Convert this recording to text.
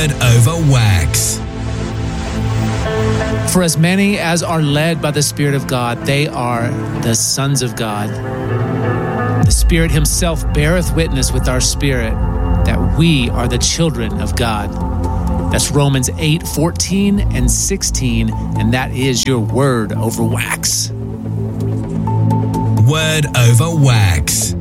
Over Wax. For as many as are led by the Spirit of God, they are the sons of God. The Spirit himself beareth witness with our spirit that we are the children of God. That's Romans 8:14 and 16, and that is your Word Over Wax. Word Over Wax.